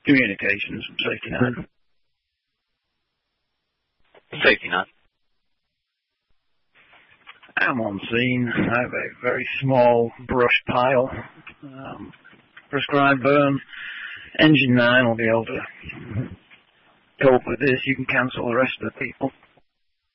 Communications, safety 9. Safety 9. I'm on scene. I have a very small brush pile. Prescribed burn. Engine 9 will be able to cope with this. You can cancel the rest of the people.